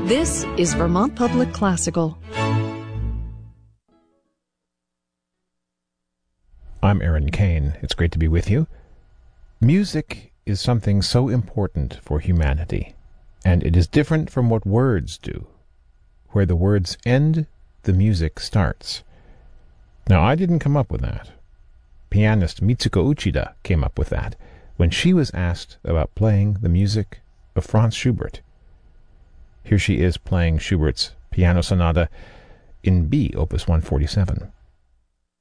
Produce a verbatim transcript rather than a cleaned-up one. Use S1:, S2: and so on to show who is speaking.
S1: This is Vermont Public Classical.
S2: I'm Aaron Kane. It's great to be with you. Music is something so important for humanity, and it is different from what words do. Where the words end, the music starts. Now, I didn't come up with that. Pianist Mitsuko Uchida came up with that when she was asked about playing the music of Franz Schubert. Here she is playing Schubert's Piano Sonata in B, Opus one forty-seven.